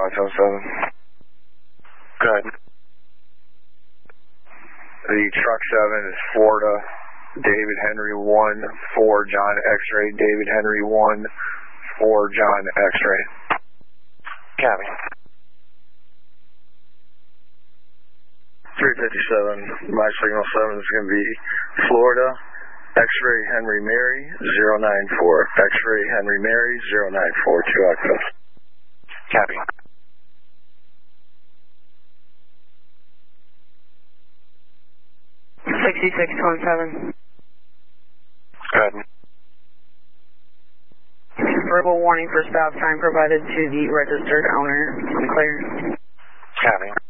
577. Good. The truck 7 is Florida, David Henry 1, 4 John X-ray, David Henry 1, 4 John X-ray. Copy. 357, my signal 7 is going to be Florida, X-ray Henry Mary 094, X-ray Henry Mary 094, 2 Octo. Copy. $6627. Good. Verbal warning for stop sign provided to the registered owner. Clear. Copy.